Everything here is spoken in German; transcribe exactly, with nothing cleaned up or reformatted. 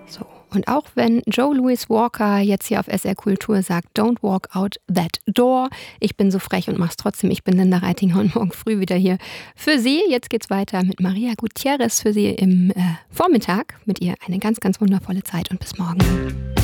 So. Und auch wenn Joe Louis Walker jetzt hier auf S R Kultur sagt, don't walk out that door. Ich bin so frech und mach's trotzdem. Ich bin Linda Reitinger und morgen früh wieder hier für Sie. Jetzt geht's weiter mit Maria Gutierrez für Sie im äh, Vormittag. Mit ihr eine ganz, ganz wundervolle Zeit und bis morgen.